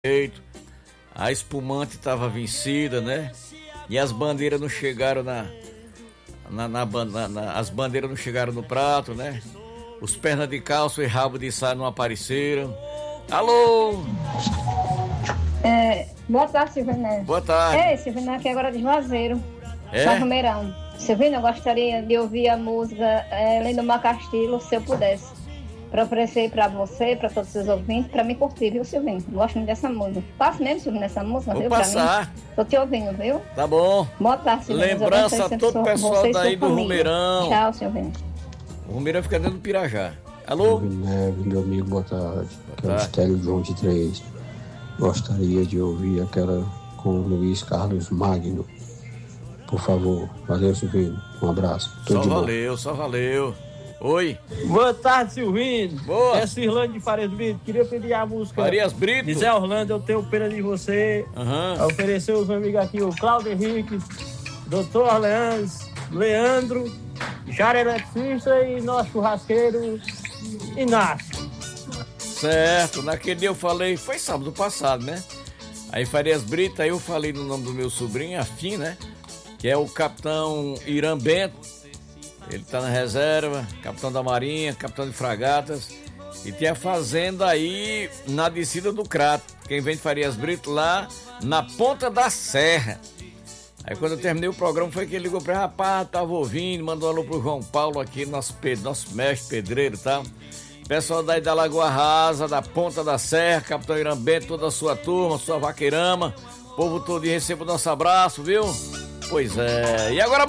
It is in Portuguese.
feito, a espumante estava vencida, né? E as bandeiras não chegaram as bandeiras não chegaram no prato, né? Os pernas de calço e rabo de saia não apareceram. Alô? Boa tarde, Silvina. Boa tarde. Silvina, aqui agora de Juazeiro. É? Silvina, eu gostaria de ouvir a música Lindomar Castilho, se eu pudesse. Para oferecer para você, para todos os seus ouvintes, para me curtir, viu, Silvino? Gosto muito dessa música. Passa mesmo, Silvino, essa música, Vou viu? passar. Tô te ouvindo, viu? Tá bom. Boa tarde, Silvino. Lembrança a todo o pessoal daí do Rumeirão. Tchau, Silvino. O Rumeirão fica dentro do Pirajá. Alô? Meu amigo, boa tarde. Aqui é o Estélio João de 3. Gostaria de ouvir aquela com o Luiz Carlos Magno. Por favor. Valeu, Silvino. Um abraço. Só valeu. Oi. Boa tarde, Silvino. Boa. É Cirlane de Farias Brito. Queria pedir a música. Farias Brito. De Zé Orlando, eu tenho pena de você. Oferecer os amigos aqui, o Cláudio Henrique, Doutor Orleans, Leandro, Jara Eletricista e nosso churrasqueiro Inácio. Certo, naquele dia eu falei, foi sábado passado, né? Aí Farias Brito, aí eu falei no nome do meu sobrinho, Afim, né? Que é o capitão Irã Bento. Ele tá na reserva, capitão da Marinha, capitão de fragatas. E tem a fazenda aí na descida do Crato. Quem vem de Farias Brito lá na Ponta da Serra. Aí quando eu terminei o programa foi que ele ligou pra mim, rapaz, tava ouvindo, mandou um alô pro João Paulo aqui, nosso mestre pedreiro e tal. Pessoal daí da Lagoa Rasa, da Ponta da Serra, capitão Irã Bento, toda a sua turma, sua vaqueirama. O povo todo receba o nosso abraço, viu? Pois é. E agora